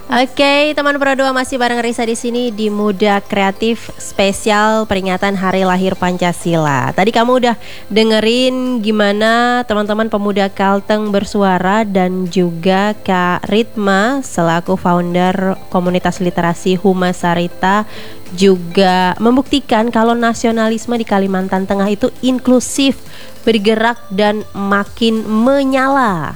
Oke, teman Pro 2 masih bareng Risa di sini di Muda Kreatif spesial peringatan Hari Lahir Pancasila. Tadi kamu udah dengerin gimana teman-teman pemuda Kalteng bersuara dan juga Kak Ritma selaku founder komunitas literasi Humas Sarita juga membuktikan kalau nasionalisme di Kalimantan Tengah itu inklusif, bergerak dan makin menyala.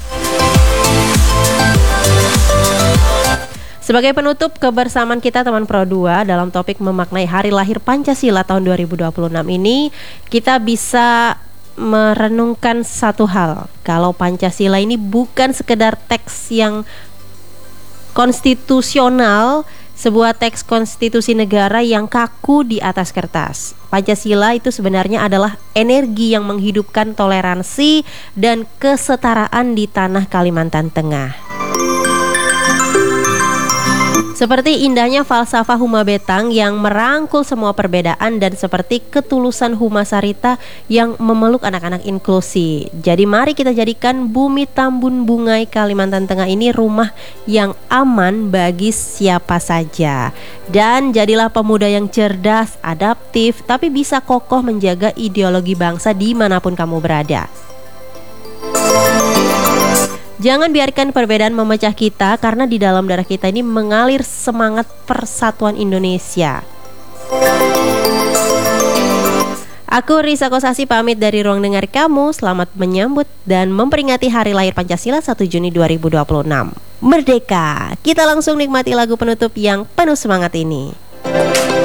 Sebagai penutup kebersamaan kita teman Pro 2 dalam topik memaknai Hari Lahir Pancasila tahun 2026 ini, kita bisa merenungkan satu hal. Kalau Pancasila ini bukan sekedar teks yang konstitusional, sebuah teks konstitusi negara yang kaku di atas kertas. Pancasila itu sebenarnya adalah energi yang menghidupkan toleransi dan kesetaraan di tanah Kalimantan Tengah. Seperti indahnya falsafah Huma Betang yang merangkul semua perbedaan dan seperti ketulusan Humas Sarita yang memeluk anak-anak inklusi. Jadi mari kita jadikan bumi Tambun Bungai Kalimantan Tengah ini rumah yang aman bagi siapa saja. Dan jadilah pemuda yang cerdas, adaptif, tapi bisa kokoh menjaga ideologi bangsa dimanapun kamu berada. Jangan biarkan perbedaan memecah kita, karena di dalam darah kita ini mengalir semangat persatuan Indonesia. Aku Risa Kosasi pamit dari ruang dengar kamu. Selamat menyambut dan memperingati Hari Lahir Pancasila 1 Juni 2026. Merdeka! Kita langsung nikmati lagu penutup yang penuh semangat ini.